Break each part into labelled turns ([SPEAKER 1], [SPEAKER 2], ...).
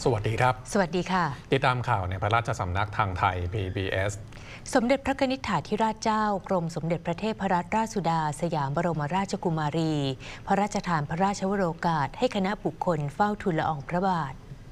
[SPEAKER 1] สวัสดีครับ
[SPEAKER 2] สวัสดีค่ะ
[SPEAKER 1] ติดตามข่าวในพระราชสำนักทางไทย PBS
[SPEAKER 2] สมเด็จพระนิธิถาธิราชเจ้ากรมสมเด็จพระเทพรัตนราชสุดาสยามบรมราชกุมารีพระราชทานพระราชวโรกาสให้คณะบุคคลเฝ้าทูลละอองพระบาท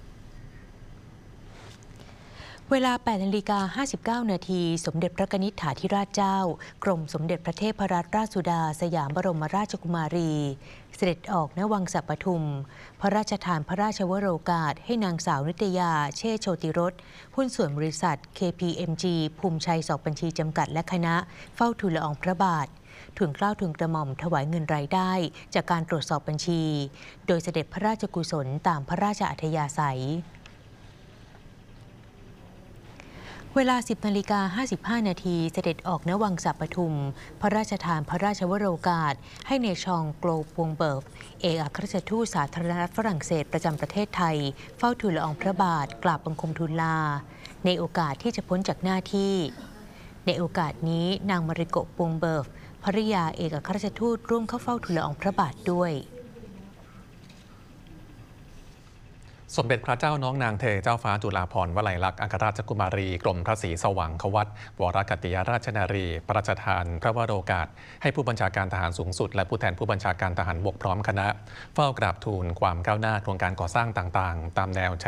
[SPEAKER 2] เวลา 8:59 นาทีสมเด็จพระนิธิถาธิราชเจ้ากรมสมเด็จพระเทพรัตนราชสุดาสยามบรมราชกุมารีเสด็จออกณวังสัปทุมพระราชทานพระราชวโรกาสให้นางสาวนิตยาเชษโชติรสหุ้นส่วนบริษัท KPMG ภูมิชัยสอบบัญชีจำกัดและคณะเฝ้าทูลละอองพระบาททูลเกล้าทูลกระหม่อมถวายเงินรายได้จากการตรวจสอบบัญชีโดยเสด็จพระราชกุศลตามพระราชอัธยาศัยเวลา 10:55 นาทีเสด็จออกณวังสัปทุมพระราชทานพระราชวโรกาสให้ในชองโกลปวงเบิร์กเอกอัครราชทูตสาธารณรัฐฝรั่งเศสประจำประเทศไทยเฝ้าทูลละอองพระบาทกราบบังคมทูลลาในโอกาสที่จะพ้นจากหน้าที่ในโอกาสนี้นางมาริโกปวงเบิร์กภริยาเอกอัครราชทูตร่วมเข้าเฝ้าทูลละอองพระบาทด้วย
[SPEAKER 1] สมเด็จพระเจ้าน้องนางเธอเจ้าฟ้าจุฬาภรณ์วลัยลักษณ์อัครราชกุมารีกรมพระศรีสว่างควัตวรกัตติยราชนารีพระราชทานพระวโรกาสให้ผู้บัญชาการทหารสูงสุดและผู้แทนผู้บัญชาการทหารบกพร้อมคณะเฝ้ากราบทูลความก้าวหน้าโครงการก่อสร้างต่างๆตามแนว